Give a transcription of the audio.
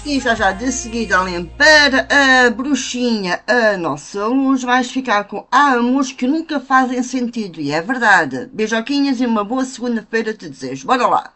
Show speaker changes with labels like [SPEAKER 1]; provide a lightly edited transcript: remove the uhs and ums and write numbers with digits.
[SPEAKER 1] E já de seguida, além para a bruxinha, a nossa luz, vais ficar com amores que nunca fazem sentido. E é verdade. Beijoquinhas e uma boa segunda-feira te desejo. Bora lá!